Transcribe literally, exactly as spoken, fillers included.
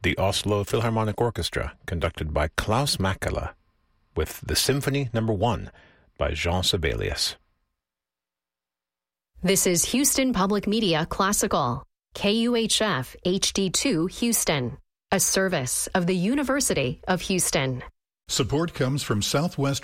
the Oslo Philharmonic Orchestra, conducted by Klaus Mäkelä, with the Symphony Number One by Jean Sibelius. This is Houston Public Media Classical, K U H F H D two Houston, a service of the University of Houston. Support comes from Southwest